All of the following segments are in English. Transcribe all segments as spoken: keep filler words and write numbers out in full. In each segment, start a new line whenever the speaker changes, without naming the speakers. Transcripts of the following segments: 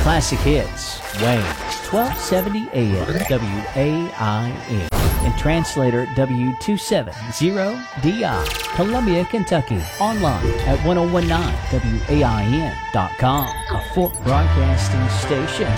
Classic Hits, Wayne, twelve seventy A M W A I N. And translator W two seventy D I, Columbia, Kentucky. Online at ten nineteen W A I N dot com, a Fork Broadcasting station.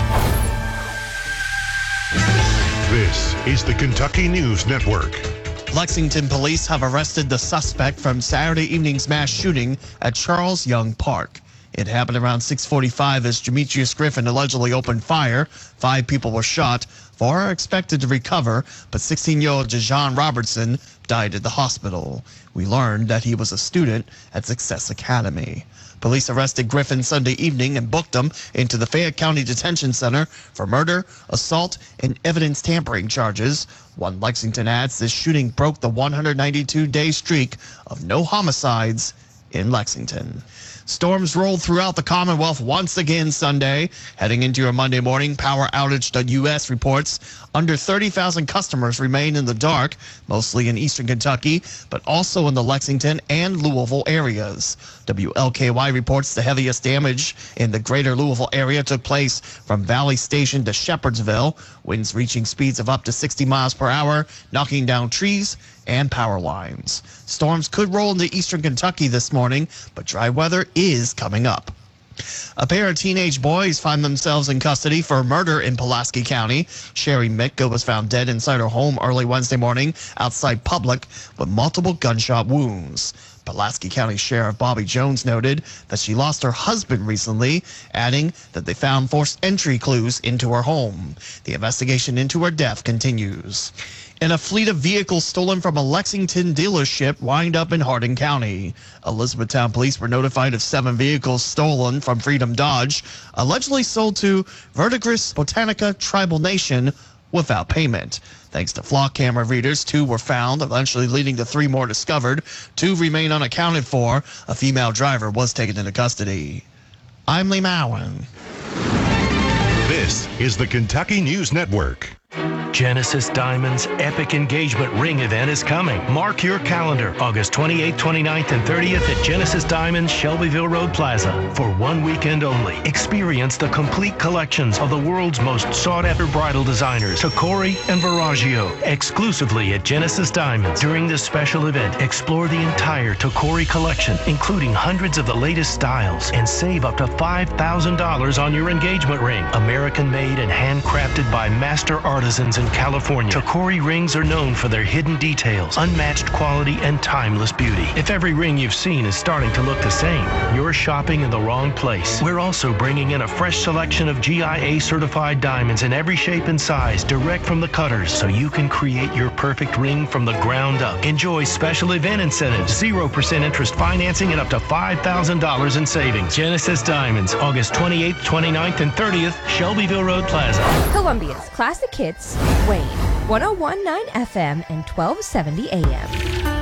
This is the Kentucky News Network.
Lexington police have arrested the suspect from Saturday evening's mass shooting at Charles Young Park. It happened around six forty-five as Demetrius Griffin allegedly opened fire. Five people were shot. Four are expected to recover, but sixteen-year-old Jajon Robertson died at the hospital. We learned that he was a student at Success Academy. Police arrested Griffin Sunday evening and booked him into the Fayette County Detention Center for murder, assault, and evidence tampering charges. One Lexington adds this shooting broke the one hundred ninety-two day streak of no homicides in Lexington. Storms rolled throughout the Commonwealth once again Sunday. Heading into a Monday morning, Power Outage dot U S reports under thirty thousand customers remain in the dark, mostly in eastern Kentucky, but also in the Lexington and Louisville areas. W L K Y reports the heaviest damage in the greater Louisville area took place from Valley Station to Shepherdsville, winds reaching speeds of up to sixty miles per hour, knocking down trees and power lines. Storms could roll into eastern Kentucky this morning, but dry weather is coming up. A pair of teenage boys find themselves in custody for murder in Pulaski County. Sherry Mitka was found dead inside her home early Wednesday morning outside Public with multiple gunshot wounds. Pulaski County Sheriff Bobby Jones noted that she lost her husband recently, adding that they found forced entry clues into her home. The investigation into her death continues. And a fleet of vehicles stolen from a Lexington dealership wind up in Hardin County. Elizabethtown police were notified of seven vehicles stolen from Freedom Dodge, allegedly sold to Verdigris Botanica Tribal Nation without payment. Thanks to flock camera readers, two were found, eventually leading to three more discovered. Two remain unaccounted for. A female driver was taken into custody. I'm Lee Mowen.
This is the Kentucky News Network.
Genesis Diamonds' epic engagement ring event is coming. Mark your calendar, August twenty-eighth, twenty-ninth, and thirtieth at Genesis Diamonds, Shelbyville Road Plaza. For one weekend only, experience the complete collections of the world's most sought-after bridal designers, Tacori and Verragio, exclusively at Genesis Diamonds. During this special event, explore the entire Tacori collection, including hundreds of the latest styles, and save up to five thousand dollars on your engagement ring. American-made and handcrafted by master artisans in California, Tacori rings are known for their hidden details, unmatched quality, and timeless beauty. If every ring you've seen is starting to look the same, you're shopping in the wrong place. We're also bringing in a fresh selection of G I A certified diamonds in every shape and size, direct from the cutters, so you can create your perfect ring from the ground up. Enjoy special event incentives, zero percent interest financing, and up to five thousand dollars in savings. Genesis Diamonds, August twenty-eighth, twenty-ninth, and thirtieth, Shelbyville Road Plaza.
Columbia's Classic Hits, Wayne, ten nineteen F M and twelve seventy A M.